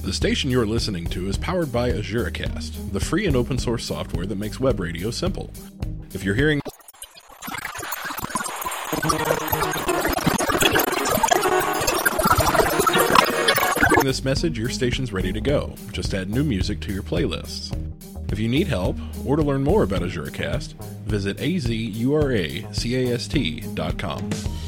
The station you're listening to is powered by AzureCast, the free and open source software that makes web radio simple. If you're hearing this message, your station's ready to go. Just add new music to your playlists. If you need help, or to learn more about AzureCast, visit azuracast.com.